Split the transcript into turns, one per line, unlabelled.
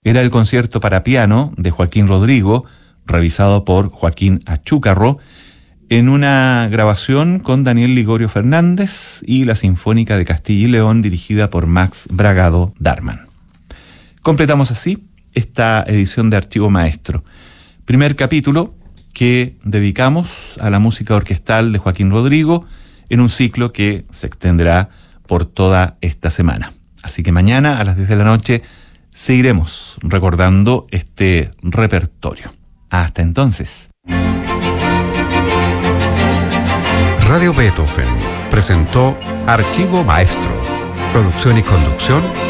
Era el concierto para piano de Joaquín Rodrigo, revisado por Joaquín Achúcarro, en una grabación con Daniel Ligorio Fernández y la Sinfónica de Castilla y León dirigida por Max Bragado Darman. Completamos así esta edición de Archivo Maestro. Primer capítulo que dedicamos a la música orquestal de Joaquín Rodrigo en un ciclo que se extenderá por toda esta semana. Así que mañana a las 10 de la noche seguiremos recordando este repertorio. Hasta entonces.
Radio Beethoven presentó Archivo Maestro. Producción y conducción,